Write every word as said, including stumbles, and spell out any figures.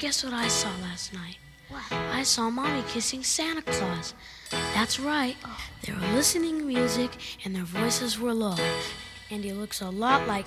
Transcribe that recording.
guess what I saw last night? What? I saw Mommy kissing Santa Claus. That's right. Oh. They were listening to music, and their voices were low. And he looks a lot like